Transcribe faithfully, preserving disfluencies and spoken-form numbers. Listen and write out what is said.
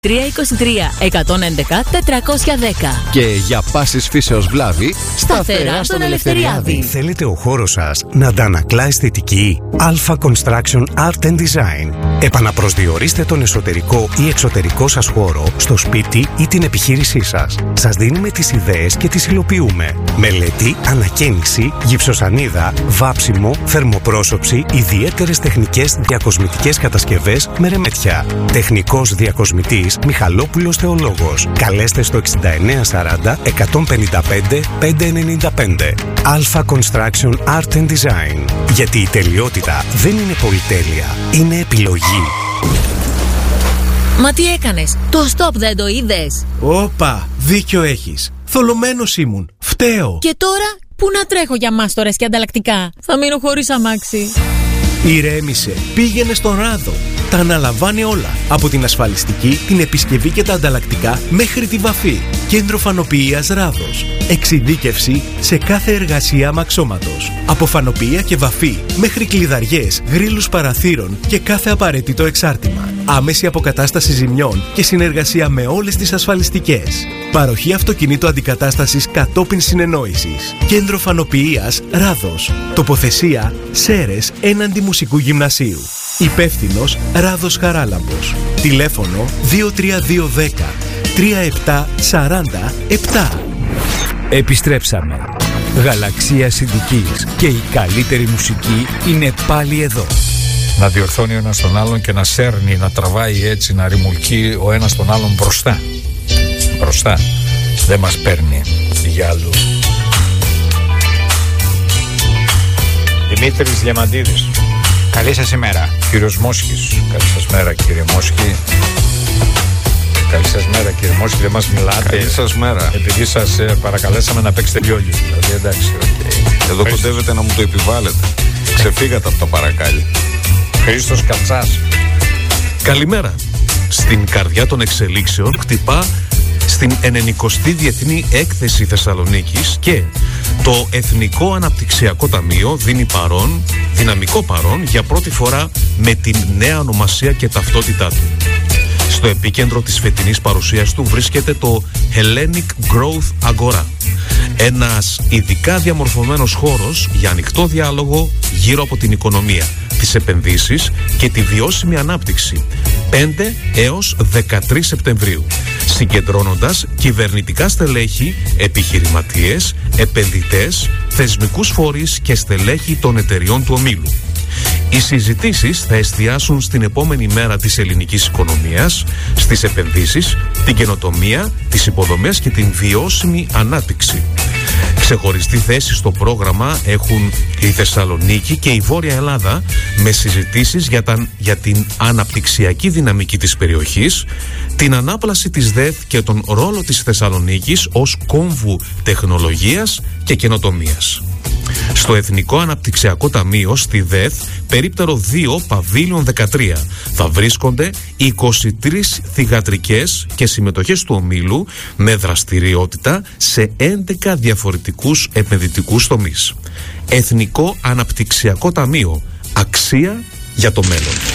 τρία είκοσι τρία εκατόν έντεκα τετρακόσια δέκα. Και για πάσης φύσεως βλάβη, σταθερά στον Ελευθεριάδη. Θέλετε ο χώρος σας να αντανακλά αισθητική? Alpha Construction Art and Design. Επαναπροσδιορίστε τον εσωτερικό ή εξωτερικό σας χώρο στο σπίτι ή την επιχείρησή σας. Σας δίνουμε τις ιδέες και τις υλοποιούμε. Μελέτη, ανακαίνιση, γυψοσανίδα, βάψιμο, θερμοπρόσωψη, ιδιαίτερες τεχνικές διακοσμητικές κατασκευές με ρεμέτια. Τεχνικός διακοσμητής Μιχαλόπουλος Θεολόγος. Καλέστε στο εξήντα εννέα σαράντα εκατόν πενήντα πέντε πεντακόσια ενενήντα πέντε. Alpha Construction Art and Design. Γιατί η τελειότητα δεν είναι πολυτέλεια, είναι επιλογή. Μα τι έκανες? Το stop δεν το είδες? Όπα, δίκιο έχεις. Θολωμένος ήμουν. Φταίω. Και τώρα πού να τρέχω για μάστορες και ανταλλακτικά? Θα μείνω χωρίς αμάξι. Ηρέμησε. Πήγαινε στον Ράδο. Τα αναλαμβάνει όλα. Από την ασφαλιστική, την επισκευή και τα ανταλλακτικά μέχρι τη βαφή. Κέντρο φανοποιίας Ράδος. Εξειδίκευση σε κάθε εργασία αμαξώματος. Από φανοποιία και βαφή μέχρι κλειδαριές, γρίλους παραθύρων και κάθε απαραίτητο εξάρτημα. Άμεση αποκατάσταση ζημιών και συνεργασία με όλες τις ασφαλιστικές. Παροχή αυτοκινήτου αντικατάστασης κατόπιν συνεννόησης. Κέντρο φανοποιίας Ράδος. Τοποθεσία Σέρες έναντι Μουσικού Γυμνασίου. Υπεύθυνος Ράδος Χαράλαμπος. Τηλέφωνο δύο τρία δύο ένα μηδέν τρία επτά τέσσερα επτά. Επιστρέψαμε. Γαλαξία Συντικής και η καλύτερη μουσική είναι πάλι εδώ. Να διορθώνει ο ένας τον άλλον και να σέρνει, να τραβάει έτσι, να ρημουλκεί ο ένας τον άλλον μπροστά. Μπροστά. Δεν μας παίρνει για αλλού. Δημήτρης Διαμαντίδης. Καλή σας ημέρα. Κύριος Μόσχης. Καλή σας μέρα, κύριε Μόσχη. Καλή σας μέρα, κύριε Μόσχη. Δεν μας μιλάτε. Καλή σας μέρα. Επειδή σας ε, παρακαλέσαμε να παίξετε λιόλιο. Δηλαδή, εντάξει, okay. Εδώ κοντεύετε να μου το επιβάλλετε. Ξεφύγατε από το παρακάλι. Χρήστος Κατσάς. Καλημέρα. Στην καρδιά των εξελίξεων χτυπά στην ενενηκοστή Διεθνή Έκθεση Θεσσαλονίκης και το Εθνικό Αναπτυξιακό Ταμείο δίνει παρόν, δυναμικό παρόν για πρώτη φορά με την νέα ονομασία και ταυτότητά του. Στο επίκεντρο της φετινής παρουσίας του βρίσκεται το Hellenic Growth Agora, ένας ειδικά διαμορφωμένος χώρος για ανοιχτό διάλογο γύρω από την οικονομία, τις επενδύσεις και τη βιώσιμη ανάπτυξη, πέντε έως δεκατρείς Σεπτεμβρίου, συγκεντρώνοντας κυβερνητικά στελέχη, επιχειρηματίες, επενδυτές, θεσμικούς φορείς και στελέχη των εταιριών του ομίλου. Οι συζητήσεις θα εστιάσουν στην επόμενη μέρα της ελληνικής οικονομίας, στις επενδύσεις, την καινοτομία, τις υποδομές και την βιώσιμη ανάπτυξη. Ξεχωριστή θέση στο πρόγραμμα έχουν η Θεσσαλονίκη και η Βόρεια Ελλάδα, με συζητήσεις για, τα, για την αναπτυξιακή δυναμική της περιοχής, την ανάπλαση της ΔΕΘ και τον ρόλο της Θεσσαλονίκης ως κόμβου τεχνολογίας και καινοτομίας. Στο Εθνικό Αναπτυξιακό Ταμείο, στη ΔΕΘ, περίπτερο δύο Παβίλιον δεκατρία, θα βρίσκονται είκοσι τρεις θυγατρικές και συμμετοχές του ομίλου με δραστηριότητα σε έντεκα διαφορετικούς επενδυτικούς τομείς. Εθνικό Αναπτυξιακό Ταμείο. Αξία για το μέλλον.